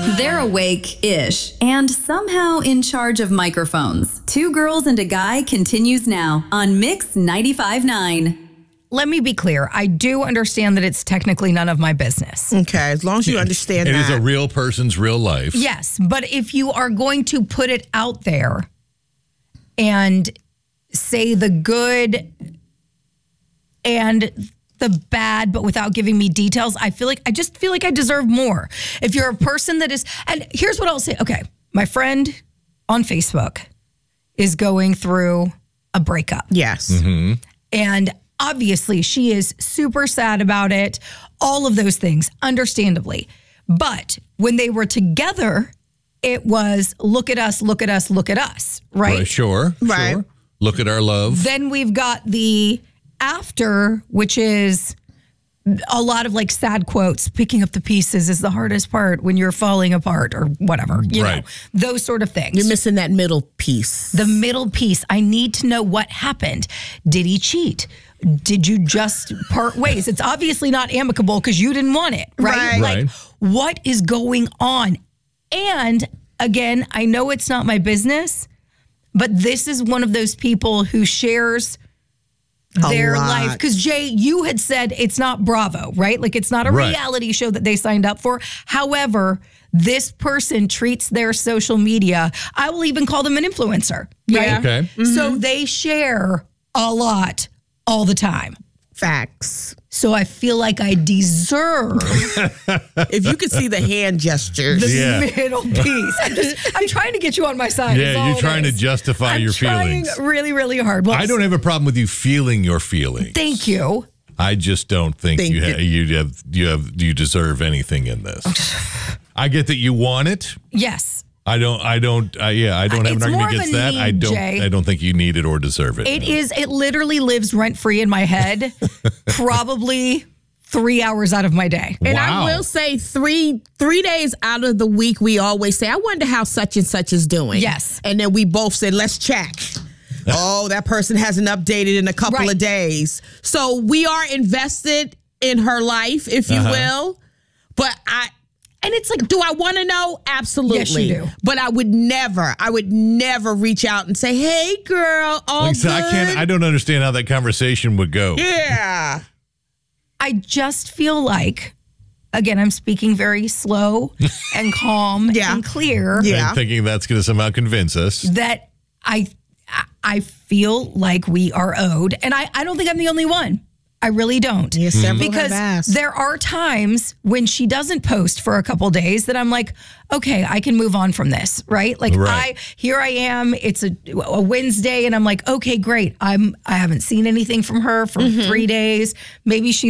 They're awake-ish and somehow in charge of microphones. Two Girls and a Guy continues now on Mix 95.9. Let me be clear. I do understand that it's technically none of my business. Okay, as long as you understand that. It is a real person's real life. Yes, but if you are going to put it out there and say the good and the bad, but without giving me details, I just feel like I deserve more. If you're a person that is, and here's what I'll say. Okay, my friend on Facebook is going through a breakup. Yes. Mm-hmm. And obviously, she is super sad about it, all of those things, understandably. But when they were together, it was look at us, look at us, look at us, right? Sure. Look at our love. Then we've got the after, which is a lot of like sad quotes. Picking up the pieces is the hardest part when you're falling apart or whatever, you know, those sort of things. You're missing that middle piece. The middle piece. I need to know what happened. Did he cheat? Did you just part ways? It's obviously not amicable because you didn't want it, right? Like, what is going on? And again, I know it's not my business, but this is one of those people who shares their life. Because Jay, you had said it's not Bravo, right? Like it's not a reality show that they signed up for. However, this person treats their social media, I will even call them an influencer. Right? Okay. Mm-hmm. So they share a lot all the time. Facts. So I feel like I deserve if you could see the hand gestures. The middle piece. I'm trying to get you on my side. Yeah, you're trying to justify your feelings. I'm trying really, really hard. Well, I don't have a problem with you feeling your feelings. Thank you. I just don't think you deserve anything in this. I get that you want it. Yes. I don't have an argument against that. Jay. I don't think you need it or deserve it. It literally lives rent free in my head, probably 3 hours out of my day. And I will say 3 days out of the week, we always say, I wonder how such and such is doing. Yes. And then we both said, let's check. Oh, that person hasn't updated in a couple of days. So we are invested in her life, if you will. But and it's like, do I want to know? Absolutely. Yes, you do. But I would never reach out and say, hey, girl, all good. I don't understand how that conversation would go. Yeah. I just feel like, again, I'm speaking very slow and calm and clear. Yeah. I'm thinking that's going to somehow convince us. That I feel like we are owed. And I don't think I'm the only one. I really don't. Yeah, several because have asked. There are times when she doesn't post for a couple days that I'm like, okay, I can move on from this, right? Like here I am. It's a Wednesday, and I'm like, okay, great. I haven't seen anything from her for 3 days. Maybe she's